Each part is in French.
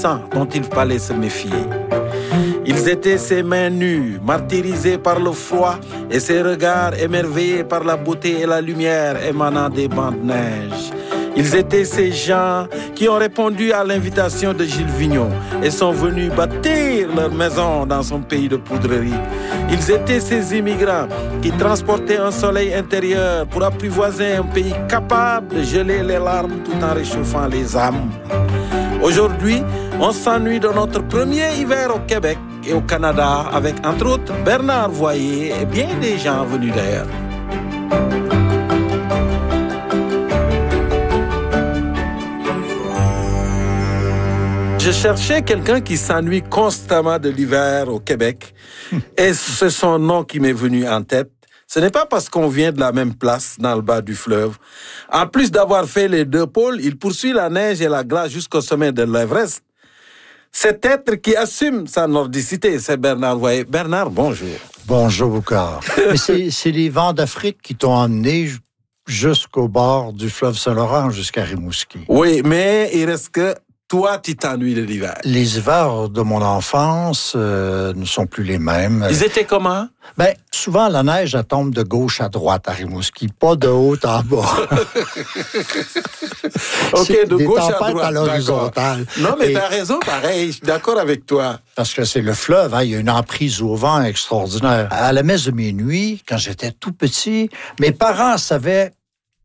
puissants dont il fallait se méfier. Ils étaient ses mains nues, martyrisées par le froid, et ses regards émerveillés par la beauté et la lumière émanant des bancs de neige. Ils étaient ces gens qui ont répondu à l'invitation de Gilles Vigneault et sont venus bâtir leur maison dans son pays de poudrerie. Ils étaient ces immigrants qui transportaient un soleil intérieur pour apprivoiser un pays capable de geler les larmes tout en réchauffant les âmes. Aujourd'hui, on s'ennuie de notre premier hiver au Québec et au Canada avec, entre autres, Bernard Voyer et bien des gens venus d'ailleurs. Je cherchais quelqu'un qui s'ennuie constamment de l'hiver au Québec et c'est son nom qui m'est venu en tête. Ce n'est pas parce qu'on vient de la même place dans le bas du fleuve. En plus d'avoir fait les deux pôles, il poursuit la neige et la glace jusqu'au sommet de l'Everest. Cet être qui assume sa nordicité, c'est Bernard Voyer. Bernard, bonjour. Bonjour, Boucard. Mais c'est les vents d'Afrique qui t'ont emmené jusqu'au bord du fleuve Saint-Laurent, jusqu'à Rimouski. Oui, mais il reste que toi, tu t'ennuies de l'hiver. Les hivers de mon enfance ne sont plus les mêmes. Ils étaient comment? Ben, souvent, la neige, elle tombe de gauche à droite à Rimouski, pas de haut en bas. OK, de gauche à tempêtes droite. à l'horizontale. Non, mais t'as raison, pareil, je suis d'accord avec toi. Parce que c'est le fleuve, hein, il y a une emprise au vent extraordinaire. À la messe de minuit, quand j'étais tout petit, mes parents savaient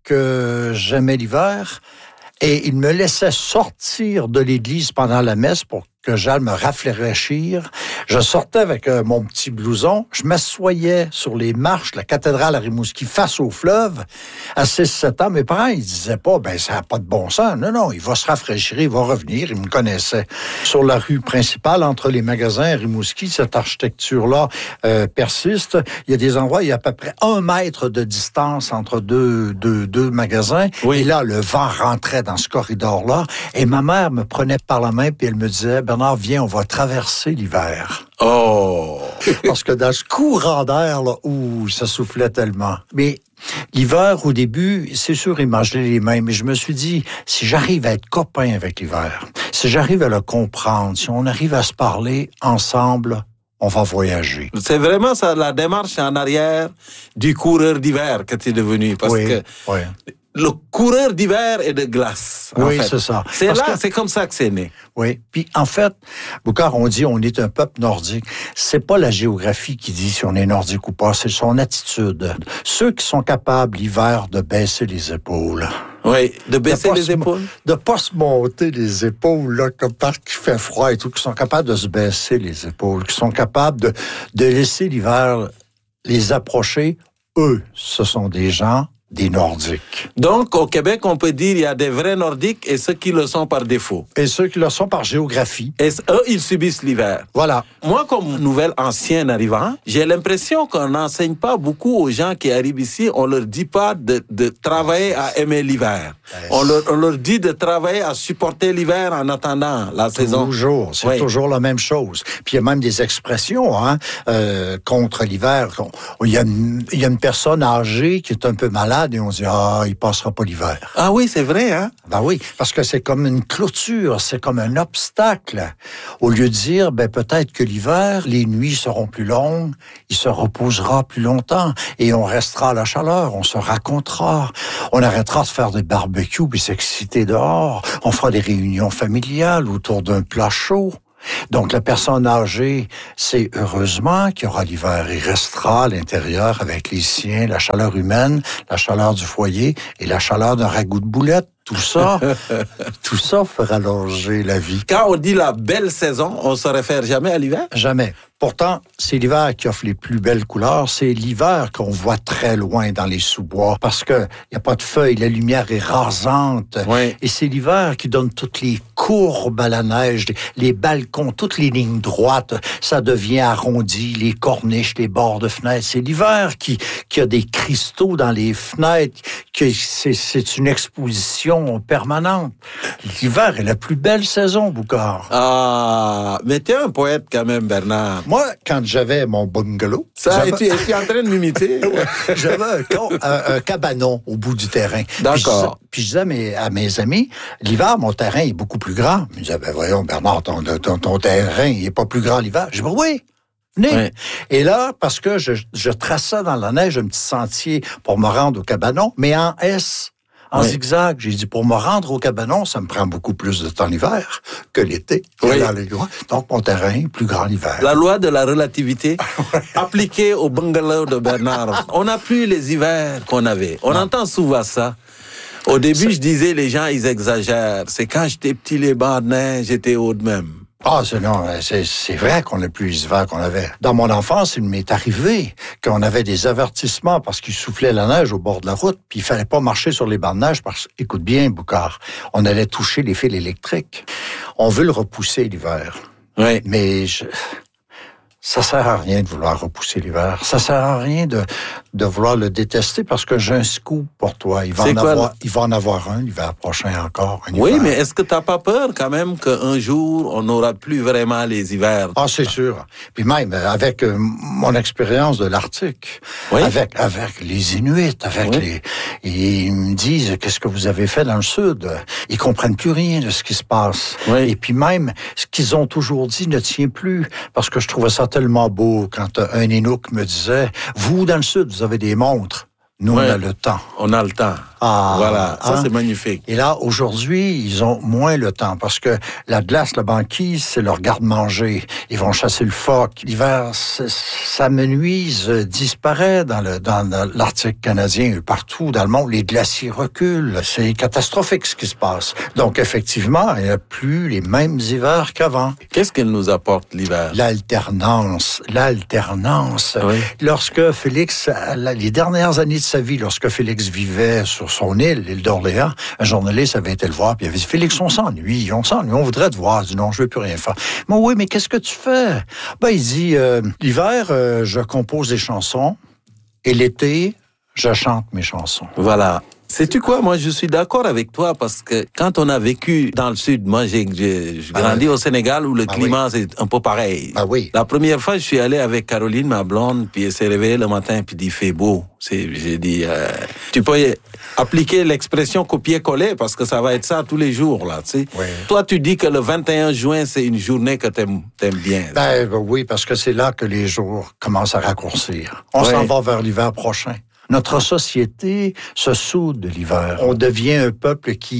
que j'aimais l'hiver. Et il me laissait sortir de l'église pendant la messe pour que j'aille me rafraîchir. Je sortais avec mon petit blouson, je m'assoyais sur les marches de la cathédrale à Rimouski face au fleuve. À 6-7 ans, mes parents, ils disaient pas, ben ça n'a pas de bon sens. Non, il va se rafraîchir, il va revenir. Ils me connaissaient. Sur la rue principale, entre les magasins à Rimouski, cette architecture-là persiste. Il y a des endroits, il y a à peu près 1 mètre de distance entre deux magasins. Oui. Et là, le vent rentrait dans ce corridor-là. Et ma mère me prenait par la main, puis elle me disait, Bernard, viens, on va traverser l'hiver. Oh! Parce que dans ce courant d'air, là, ça soufflait tellement. Mais l'hiver, au début, c'est sûr, il mangeait les mains. Mais je me suis dit, si j'arrive à être copain avec l'hiver, si j'arrive à le comprendre, si on arrive à se parler ensemble, on va voyager. C'est vraiment ça, la démarche en arrière du coureur d'hiver que tu es devenu. Parce que le coureur d'hiver est de glace. Oui, c'est ça. C'est comme ça que c'est né. Oui. Puis, en fait, Boucard, on dit on est un peuple nordique. C'est pas la géographie qui dit si on est nordique ou pas, c'est son attitude. Ceux qui sont capables, l'hiver, de baisser les épaules. Oui, de baisser les épaules. De pas se monter les épaules, là, comme parce qu'il fait froid et tout, qui sont capables de se baisser les épaules, qui sont capables de laisser l'hiver les approcher. Eux, ce sont des gens des Nordiques. Donc, au Québec, on peut dire qu'il y a des vrais Nordiques et ceux qui le sont par défaut. Et ceux qui le sont par géographie. Et eux, ils subissent l'hiver. Voilà. Moi, comme nouvel ancien arrivant, j'ai l'impression qu'on n'enseigne pas beaucoup aux gens qui arrivent ici. On leur dit pas de travailler à aimer l'hiver. On leur dit de travailler à supporter l'hiver en attendant la saison. Toujours. C'est toujours la même chose. Puis il y a même des expressions contre l'hiver. Il y a une personne âgée qui est un peu malade et on dit « il passera pas l'hiver ». Ah oui, c'est vrai, hein? Ben oui, parce que c'est comme une clôture, c'est comme un obstacle. Au lieu de dire, peut-être que l'hiver, les nuits seront plus longues, il se reposera plus longtemps et on restera à la chaleur, on se racontera, on arrêtera de faire des barbecues puis s'exciter dehors, on fera des réunions familiales autour d'un plat chaud. Donc, la personne âgée, c'est heureusement qu'il y aura l'hiver. Il restera à l'intérieur avec les siens, la chaleur humaine, la chaleur du foyer et la chaleur d'un ragoût de boulette. Tout ça fait rallonger la vie. Quand on dit la belle saison, on se réfère jamais à l'hiver? Jamais. Pourtant, c'est l'hiver qui offre les plus belles couleurs. C'est l'hiver qu'on voit très loin dans les sous-bois parce que y a pas de feuilles, la lumière est rasante. Oui. Et c'est l'hiver qui donne toutes les courbes à la neige, les balcons, toutes les lignes droites. Ça devient arrondi, les corniches, les bords de fenêtres. C'est l'hiver qui a des cristaux dans les fenêtres. C'est une exposition permanente. L'hiver est la plus belle saison, Boucard. Ah, mais t'es un poète quand même, Bernard. Moi, quand j'avais mon bungalow... Tu es en train de m'imiter? J'avais un cabanon au bout du terrain. D'accord. Puis Puis je disais à mes amis, l'hiver, mon terrain est beaucoup plus grand. Ils me disaient, ben voyons, Bernard, ton terrain, il est pas plus grand l'hiver. Je dis, ben oui, venez. Ouais. Et là, parce que je traçais dans la neige un petit sentier pour me rendre au cabanon, mais en S, en zigzag. J'ai dit, pour me rendre au cabanon, ça me prend beaucoup plus de temps l'hiver que l'été. Oui. Donc, mon terrain est plus grand l'hiver. La loi de la relativité appliquée au bungalow de Bernard. On n'a plus les hivers qu'on avait. On entend souvent ça. Au début, je disais, les gens, ils exagèrent. C'est quand j'étais petit, les bancs de neige, j'étais haut de même. Ah, c'est vrai qu'on n'a plus les hivers qu'on avait. Dans mon enfance, il m'est arrivé qu'on avait des avertissements parce qu'il soufflait la neige au bord de la route, puis il fallait pas marcher sur les bancs de neige parce, écoute bien, Boucard, on allait toucher les fils électriques. On veut le repousser l'hiver. Oui. Mais ça sert à rien de vouloir repousser l'hiver. Ça sert à rien de vouloir le détester parce que j'ai un scoop pour toi. Il va en avoir un l'hiver prochain encore. Oui, mais est-ce que t'as pas peur quand même qu'un jour, on n'aura plus vraiment les hivers? Ah, c'est sûr. Puis même, avec mon expérience de l'Arctique, avec les Inuits, ils me disent, qu'est-ce que vous avez fait dans le Sud? Ils comprennent plus rien de ce qui se passe. Oui. Et puis même, ce qu'ils ont toujours dit ne tient plus parce que je trouvais ça tellement beau quand un Inuk me disait, vous, dans le Sud, vous avez des montres. Nous, on a le temps. On a le temps. Ah, voilà, ça c'est magnifique. Et là, aujourd'hui, ils ont moins le temps parce que la glace, la banquise, c'est leur garde-manger. Ils vont chasser le phoque. L'hiver, sa menuise disparaît dans l'Arctique canadien, partout dans le monde. Les glaciers reculent. C'est catastrophique ce qui se passe. Donc, effectivement, il n'y a plus les mêmes hivers qu'avant. Qu'est-ce qu'elle nous apporte, l'hiver? L'alternance. Oui. Lorsque Félix, les dernières années de sa vie, lorsque Félix vivait sur son île, l'île d'Orléans, un journaliste avait été le voir, puis il avait dit, Félix, on s'ennuie, on voudrait te voir. Il dit, non, je veux plus rien faire. Mais oui, mais qu'est-ce que tu fais? Ben, il dit, l'hiver, je compose des chansons, et l'été, je chante mes chansons. Voilà. Sais-tu quoi? Moi, je suis d'accord avec toi parce que quand on a vécu dans le Sud, moi, j'ai grandi au Sénégal où le climat, c'est un peu pareil. Oui. La première fois, je suis allé avec Caroline, ma blonde, puis elle s'est réveillée le matin, puis il fait beau. J'ai dit, tu peux appliquer l'expression copier-coller parce que ça va être ça tous les jours, là, tu sais. Oui. Toi, tu dis que le 21 juin, c'est une journée que t'aimes bien. Ben oui, parce que c'est là que les jours commencent à raccourcir. On s'en va vers l'hiver prochain. Notre société se soude de l'hiver. On devient un peuple qui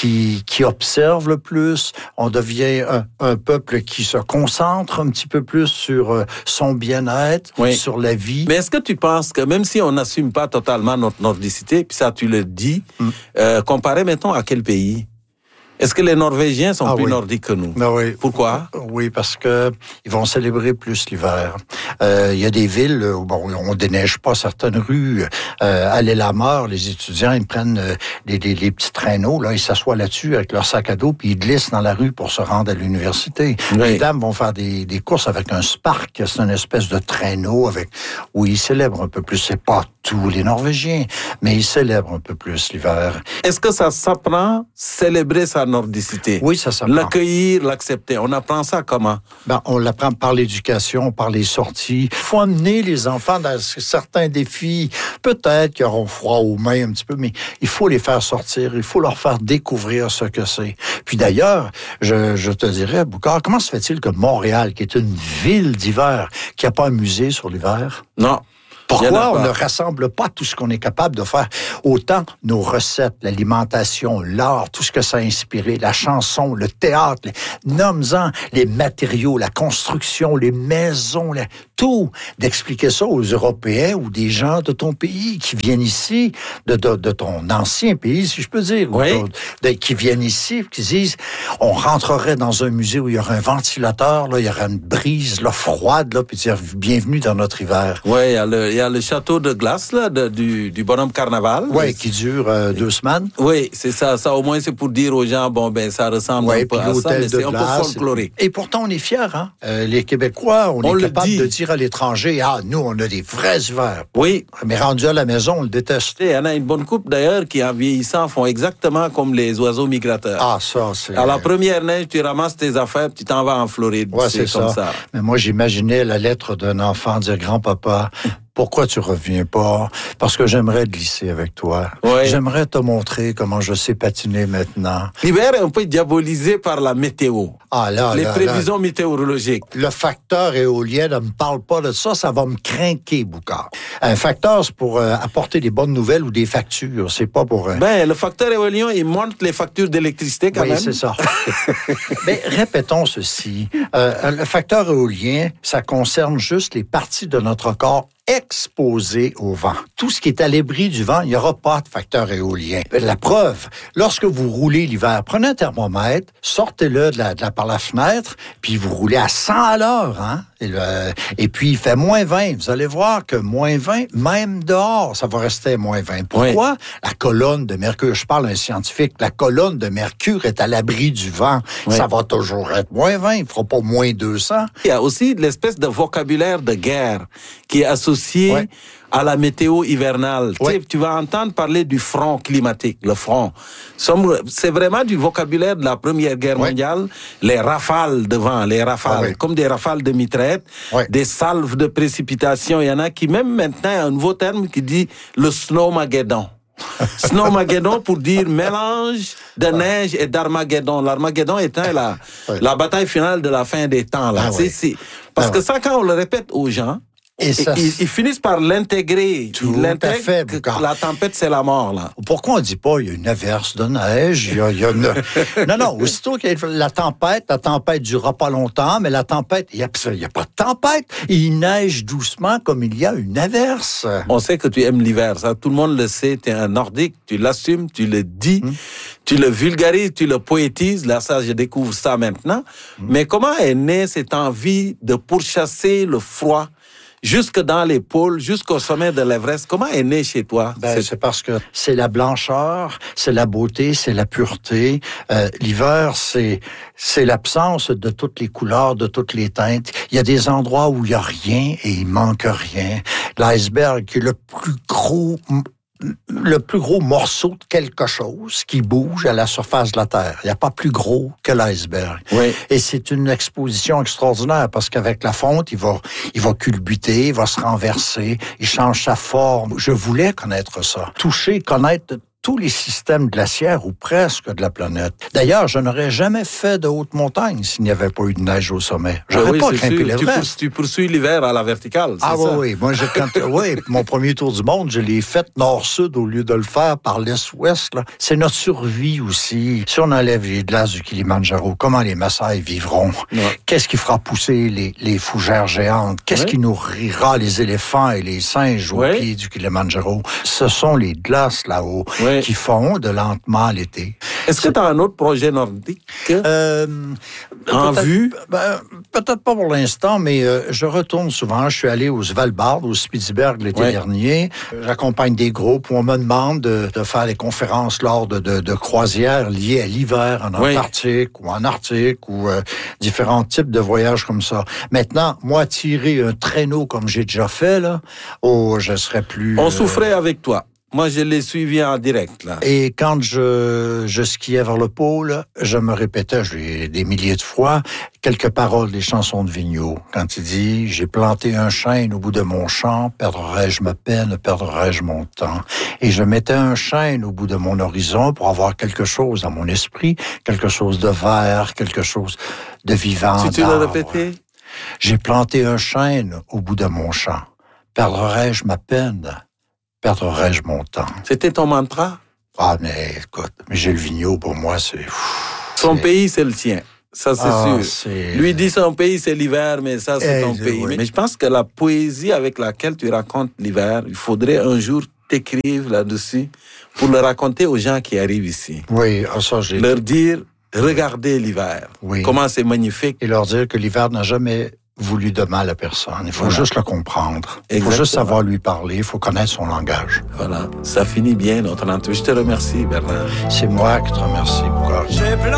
observe le plus. On devient un peuple qui se concentre un petit peu plus sur son bien-être, sur la vie. Mais est-ce que tu penses que même si on n'assume pas totalement notre nordicité, puis ça tu le dis, comparé mettons à quel pays? Est-ce que les Norvégiens sont plus nordiques que nous? Oui. Pourquoi? Oui, parce que ils vont célébrer plus l'hiver. Il y a des villes où on déneige pas certaines rues. À l'Île-à-Mort, les étudiants, ils prennent les petits traîneaux, là, ils s'assoient là-dessus avec leur sac à dos, puis ils glissent dans la rue pour se rendre à l'université. Oui. Les dames vont faire des courses avec un Spark, c'est une espèce de traîneau où ils célèbrent un peu plus. C'est pas tous les Norvégiens, mais ils célèbrent un peu plus l'hiver. Est-ce que ça s'apprend célébrer sa nordicité? Oui, ça s'apprend. L'accueillir, l'accepter. On apprend ça comment? On l'apprend par l'éducation, par les sorties. Il faut amener les enfants dans certains défis. Peut-être qu'ils auront froid aux mains un petit peu, mais il faut les faire sortir. Il faut leur faire découvrir ce que c'est. Puis d'ailleurs, je te dirais, Boucard, comment se fait-il que Montréal, qui est une ville d'hiver, qui n'a pas un musée sur l'hiver? Non. Pourquoi on ne rassemble pas tout ce qu'on est capable de faire? Autant nos recettes, l'alimentation, l'art, tout ce que ça a inspiré, la chanson, le théâtre, nomme-en les matériaux, la construction, les maisons, tout. D'expliquer ça aux Européens ou des gens de ton pays qui viennent ici, de ton ancien pays, si je peux dire, qui viennent ici, qui disent, on rentrerait dans un musée où il y aurait un ventilateur, là, il y aurait une brise là, froide, là, puis dire, bienvenue dans notre hiver. Oui, il y a le château de glace là, du bonhomme carnaval. Oui, qui dure 2 semaines. Oui, c'est ça. Ça, au moins, c'est pour dire aux gens, ça ressemble un peu à ça, mais c'est un peu folklorique. Et pourtant, on est fiers, hein? Les Québécois, on est capable de dire à l'étranger, nous, on a des vrais hivers. Oui. Mais rendu à la maison, on le déteste. Il y en a une bonne couple, d'ailleurs, qui, en vieillissant, font exactement comme les oiseaux migrateurs. Ah, ça, c'est... À la première neige, tu ramasses tes affaires, tu t'en vas en Floride. Ouais, c'est comme ça. Mais moi, j'imaginais la lettre d'un enfant dire, grand-papa, Pourquoi tu reviens pas? Parce que j'aimerais glisser avec toi. Ouais. J'aimerais te montrer comment je sais patiner maintenant. L'hiver est un peu diabolisé par la météo. Ah là, Les là, prévisions météorologiques. le facteur éolien, ne me parle pas de ça, ça va me craquer, Boucard. Un facteur, c'est pour apporter des bonnes nouvelles ou des factures, c'est pas pour... Ben, le facteur éolien, il monte les factures d'électricité quand oui, même. c'est ça. Mais répétons ceci. Le facteur éolien, ça concerne juste les parties de notre corps exposées au vent. Tout ce qui est à l'abri du vent, il n'y aura pas de facteur éolien. La preuve, lorsque vous roulez l'hiver, prenez un thermomètre, sortez-le par la fenêtre, puis vous roulez à 100 à l'heure, hein? Et puis, il fait moins 20. Vous allez voir que moins 20, même dehors, ça va rester moins 20. Pourquoi? Oui. La colonne de mercure, je parle à un scientifique, la colonne de mercure est à l'abri du vent. Oui. Ça va toujours être moins 20, il ne fera pas moins 200. Il y a aussi l'espèce de vocabulaire de guerre qui est associé à la météo hivernale. Oui. Tu vas entendre parler du front climatique, le front. C'est vraiment du vocabulaire de la Première Guerre mondiale. Les rafales de vent, les rafales, comme des rafales de mitraillettes, des salves de précipitations. Il y en a qui, même maintenant, il y a un nouveau terme qui dit le snowmageddon. Snowmageddon pour dire mélange de neige et d'Armageddon. L'Armageddon étant la bataille finale de la fin des temps. Là. Parce que ça, quand on le répète aux gens, ils finissent par l'intégrer. Tout à fait. La tempête, c'est la mort, là. Pourquoi on ne dit pas il y a une averse de neige? Non, aussitôt qu'il y a la tempête ne durera pas longtemps, mais la tempête, il n'y a pas de tempête. Il neige doucement comme il y a une averse. On sait que tu aimes l'hiver, ça. Tout le monde le sait. Tu es un nordique, tu l'assumes, tu le dis, tu le vulgarises, tu le poétises. Là, ça, je découvre ça maintenant. Mais comment est née cette envie de pourchasser le froid jusque dans les pôles, jusqu'au sommet de l'Everest? Comment est né chez toi? C'est parce que c'est la blancheur, c'est la beauté, c'est la pureté. L'hiver, c'est l'absence de toutes les couleurs, de toutes les teintes. Il y a des endroits où il n'y a rien et il manque rien. L'iceberg, qui est le plus gros morceau de quelque chose qui bouge à la surface de la Terre. Il n'y a pas plus gros que l'iceberg. Oui. Et c'est une exposition extraordinaire parce qu'avec la fonte, il va culbuter, il va se renverser, il change sa forme. Je voulais connaître ça. Toucher, connaître tous les systèmes glaciaires ou presque de la planète. D'ailleurs, je n'aurais jamais fait de haute montagne s'il n'y avait pas eu de neige au sommet. J'aurais pas grimpé l'Everest. Tu poursuis l'hiver à la verticale, c'est ça? Oui. Moi, mon premier tour du monde, je l'ai fait nord-sud au lieu de le faire par l'est-ouest. Là. C'est notre survie aussi. Si on enlève les glaces du Kilimandjaro, comment les Maasai vivront? Ouais. Qu'est-ce qui fera pousser les fougères géantes? Qu'est-ce qui nourrira les éléphants et les singes au pied du Kilimandjaro? Ce sont les glaces là-haut. Qui fondent lentement l'été. Est-ce que tu as un autre projet nordique en vue? Peut-être pas pour l'instant, mais je retourne souvent. Je suis allé au Svalbard, au Spitsberg l'été dernier. J'accompagne des groupes où on me demande de faire des conférences lors de croisières liées à l'hiver en Antarctique ou en Arctique ou différents types de voyages comme ça. Maintenant, moi, tirer un traîneau comme j'ai déjà fait, là, je serais plus... On souffrait avec toi. Moi, je l'ai suivi en direct, là. Et quand je skiais vers le pôle, je me répétais, des milliers de fois, quelques paroles des chansons de Vigneault. Quand il dit « J'ai planté un chêne au bout de mon champ, perdrai-je ma peine, perdrai-je mon temps. » Et je mettais un chêne au bout de mon horizon pour avoir quelque chose dans mon esprit, quelque chose de vert, quelque chose de vivant. Si tu l'as répété? J'ai planté un chêne au bout de mon champ. Perdrai-je ma peine? Perdrai-je mon temps? C'était ton mantra? Ah, mais écoute, Gilles Vigneault, pour moi, c'est... Son pays, c'est le tien. Ça, c'est sûr. Lui dit son pays, c'est l'hiver, mais ça, c'est ton pays. Oui. Mais je pense que la poésie avec laquelle tu racontes l'hiver, il faudrait un jour t'écrire là-dessus pour le raconter aux gens qui arrivent ici. Oui, ça, j'ai... Leur dire, regardez l'hiver. Oui. Comment c'est magnifique. Et leur dire que l'hiver n'a jamais voulu de mal à personne. Il faut juste le comprendre. Il faut juste savoir lui parler. Il faut connaître son langage. Voilà. Ça finit bien notre entrevue. Je te remercie, Bernard. C'est moi qui te remercie, Boucard.